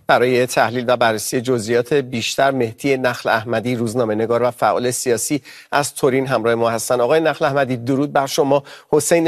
برای تحلیل و بررسی جزئیات بیشتر مهدی نخل احمدی، روزنامه‌نگار و فعال سیاسی از تورین همراه ما هستند. آقای نخل احمدی، درود بر شما. حسین